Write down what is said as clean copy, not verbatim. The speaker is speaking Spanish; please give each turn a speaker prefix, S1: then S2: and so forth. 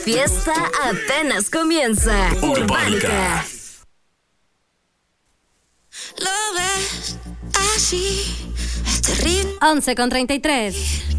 S1: Fiesta apenas comienza. Urbánica.
S2: Lo ves así, este ritmo.
S3: 11:33.